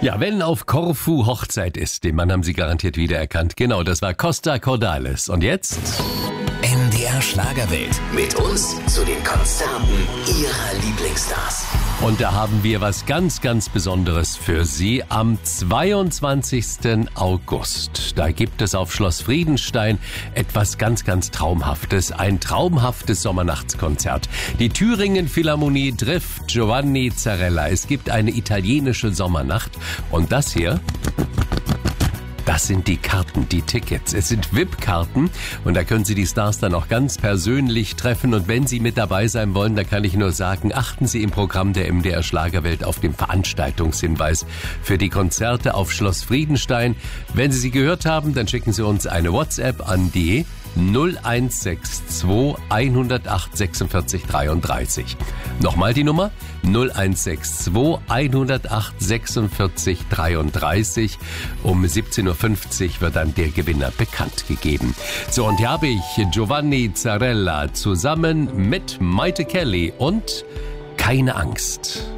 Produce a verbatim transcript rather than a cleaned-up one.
Ja, wenn auf Korfu Hochzeit ist, den Mann haben Sie garantiert wiedererkannt. Genau, das war Costa Cordalis. Und jetzt? N D R Schlagerwelt. Mit uns zu den Konzerten Ihrer Lieblingsstars. Und da haben wir was ganz, ganz Besonderes für Sie am zweiundzwanzigsten August. Da gibt es auf Schloss Friedenstein etwas ganz, ganz Traumhaftes. Ein traumhaftes Sommernachtskonzert. Die Thüringen Philharmonie trifft Giovanni Zarella. Es gibt eine italienische Sommernacht. Und das hier... Das sind die Karten, die Tickets. Es sind V I P-Karten und da können Sie die Stars dann auch ganz persönlich treffen. Und wenn Sie mit dabei sein wollen, dann kann ich nur sagen, achten Sie im Programm der M D R Schlagerwelt auf den Veranstaltungshinweis für die Konzerte auf Schloss Friedenstein. Wenn Sie sie gehört haben, dann schicken Sie uns eine WhatsApp an die null eins sechs zwei eins null acht sechsundvierzig dreiunddreißig. Nochmal die Nummer null eins sechs zwei eins null acht sechsundvierzig dreiunddreißig. Um siebzehn Uhr fünfzig wird dann der Gewinner bekannt gegeben. So, und hier habe ich Giovanni Zarella zusammen mit Maite Kelly und Keine Angst.